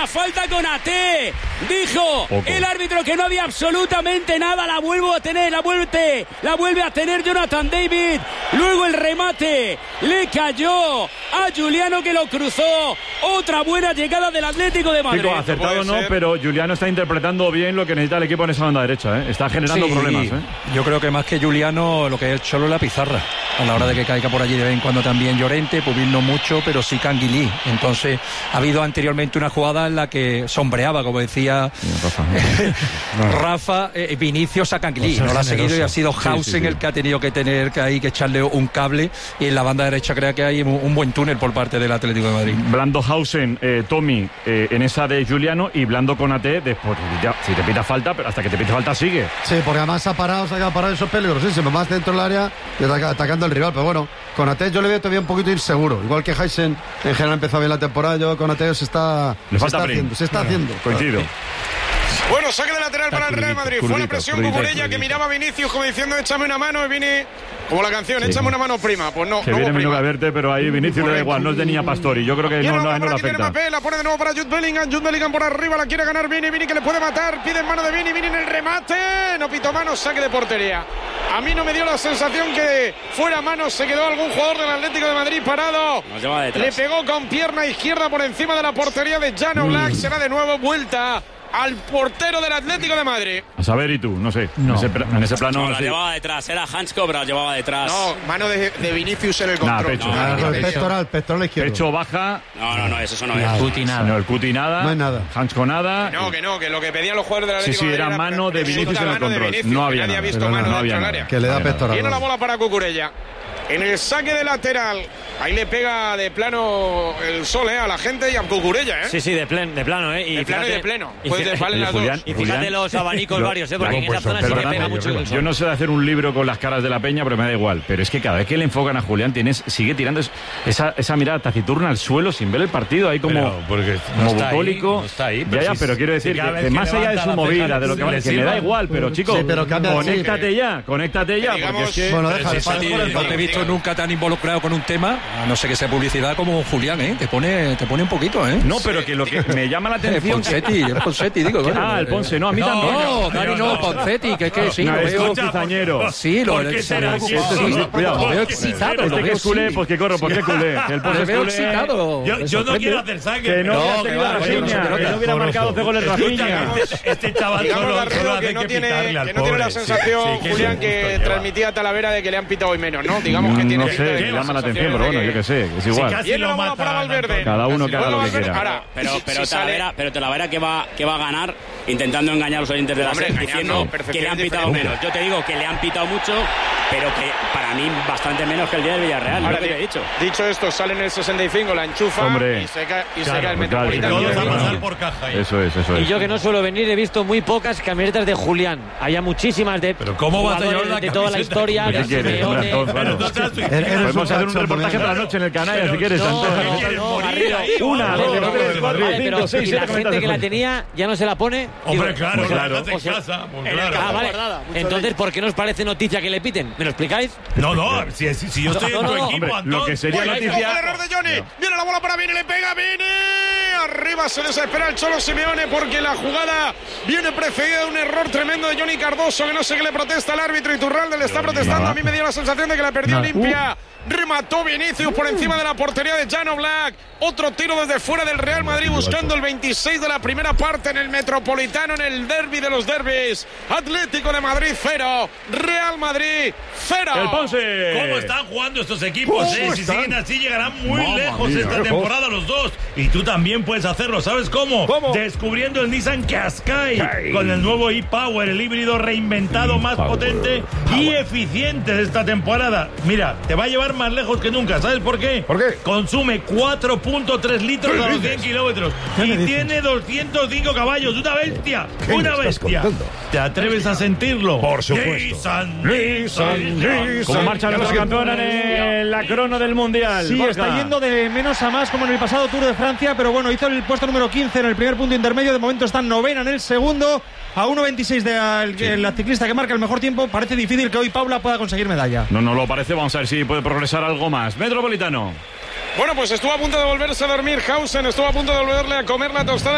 falta con Ate. Dijo el árbitro que no había absolutamente nada. La vuelve a tener Jonathan David. Luego el remate le cayó a Giuliano, que lo cruzó. Otra buena llegada del Atlético de Madrid. Chico, acertado no, pero Giuliano está interpretando bien lo que necesita el equipo en esa banda derecha, ¿eh? Está generando problemas, ¿eh? Yo creo que más que Giuliano, lo que es el Cholo es la pizarra. A la hora de que caiga por allí de vez en cuando también Llorente, Pubil no mucho, pero sí Canguilí. Entonces, ha habido anteriormente una jugada en la que sombreaba, como decía Rafa, Vinicius a Canguilí. No la ha seguido y ha sido Hausen el que ha tenido que tener que echarle un cable. Y en la banda derecha creo que hay un buen túnel por parte del Atlético de Madrid. Blando, Hausen, Tommy en esa de Giuliano y Blando con Ate. Después, ya, si te pita falta, pero hasta que te pita falta sigue. Sí, porque además se ha parado, eso es peligrosísimo. Más dentro del área y atacando al rival. Pero bueno, con Ate yo le veo todavía un poquito inseguro. Igual que Hausen en general empezó bien la temporada, yo con Ate se está haciendo. Coincido. Bueno, saque de lateral para el Real Madrid. Fue la presión Cucurella que miraba a Vinicius como diciendo échame una mano, y Vini, como la canción, échame una mano prima. Pues no, que viene menudo a verte, pero ahí Vinicius le da igual, no es de niña Pastori. Yo creo que no le afecta. La pone de nuevo para Jude Bellingham por arriba, la quiere ganar Vini que le puede matar, pide en mano de Vini en el remate, no pitó mano, saque de portería. A mí no me dio la sensación que fuera mano, se quedó algún jugador del Atlético de Madrid parado. Le pegó con pierna izquierda por encima de la portería de Jan Oblak, será de nuevo vuelta al portero del Atlético de Madrid. A saber, y tú, no sé. En ese plano. No, la llevaba detrás, era Hansko, pero la llevaba detrás. No, mano de Vinicius en el control. Pecho. Pectoral izquierdo. Pecho baja. No, eso no es. El Cuti nada. No hay nada. Hansko nada. Que lo que pedían los jugadores del Atlético de Madrid era mano de Vinicius en el control. No había nadie nada. Visto mano dentro del área. Que le da pectoral. Viene la bola para Cucurella. En el saque de lateral, ahí le pega de plano el sol a la gente y a Cucurella, ¿eh? Sí, de plano, ¿eh? De plano y de pleno. Puedes valen las dos. Y fíjate los abanicos varios, porque en esa zona sí que pega mucho el sol. Yo no sé de hacer un libro con las caras de la peña, pero me da igual. Pero es que cada vez que le enfocan a Julián, sigue tirando esa mirada taciturna al suelo sin ver el partido, ahí como bucólico. No está ahí, ya, pero quiero decir que más allá de su movida, de lo que me da igual, pero chicos, conéctate ya, porque es que... Bueno, no te he visto nunca tan involucrado con un tema, a no sé que sea publicidad, como Julián, ¿eh? Te pone un poquito, ¿eh? No, pero que lo que me llama la atención... Ponsetti, digo. El Ponce, no, a mí también. No, Dani, no, Ponsetti, que es que sí, lo veo cizañero. Sí, lo veo excitado. Este que es culé, pues que corro, ¿por qué culé? El Ponce veo excitado. Yo no quiero hacer sangre. Que no hubiera marcado 12 goles Rafinha. Este chaval solo hace que pitarle al pobre. Que no tiene la sensación, Julián, que transmitía Talavera de que le han pitado hoy menos, ¿no? Digamos que tiene... No sé, me llama la atención, pero bueno, yo qué sé, es igual. Viene la bola para Valverde. Cada uno que haga lo que quiera. Pero Talavera que va a ganar intentando engañar a los oyentes de la SER diciendo que le han pitado menos. Yo te digo que le han pitado mucho, pero que para mí bastante menos que el día del Villarreal. Ahora, lo que te he dicho. Dicho esto, sale en el 65, la enchufa y se cae el Metropolitano. Todos a pasar por caja. Eso es. Y yo que no suelo venir, he visto muy pocas camisetas de Julián. Había muchísimas de jugadores de toda la historia. Podemos hacer un reportaje para la noche en el Canalla, si quieres. Una, dos, tres, cuatro, cinco, seis, y la gente que la tenía ya no se la pone. Hombre, claro. Vale. Entonces, ¿por qué nos parece noticia que le piten? ¿Me lo explicáis? No, si yo estoy en tu equipo, Antón. Lo que sería noticia... El error de Johnny. Viene la bola para Vini, le pega Vini. Arriba se desespera el Cholo Simeone porque la jugada viene precedida de un error tremendo de Johnny Cardoso, que no sé qué le protesta al árbitro. Iturralde le está protestando. A mí me dio la sensación de que la perdió limpia. Remató Vinicius por encima de la portería de Jan Oblak. Otro tiro desde fuera del Real Madrid buscando el 26 de la primera parte en el Metropolitano, en el derbi de los derbis. Atlético de Madrid 0, Real Madrid 0. El Ponce. ¿Cómo están jugando estos equipos? Si siguen así llegarán muy lejos esta temporada los dos. Y tú también puedes hacerlo. ¿Sabes cómo? Descubriendo el Nissan Qashqai con el nuevo e-Power, el híbrido reinventado más potente y eficiente de esta temporada. Mira, te va a llevar más lejos que nunca. ¿Sabes por qué? Consume 4.3 litros a los 100 kilómetros y tiene 205 caballos. ¡Una bestia! ¡Una bestia! ¿Te atreves a sentirlo? Por supuesto. Nissan. ¿Cómo marcha nuestra campeona en la crono del Mundial? Sí, Borja. está yendo de menos a más como en el pasado Tour de Francia, pero bueno, hizo el puesto número 15 en el primer punto intermedio. De momento está novena en el segundo, a 1.26 de la ciclista que marca el mejor tiempo. Parece difícil que hoy Paula pueda conseguir medalla. No lo parece. Vamos a ver si puede progresar algo más. Metropolitano. Bueno, pues estuvo a punto de volverse a dormir Hausen, estuvo a punto de volverle a comer la tostada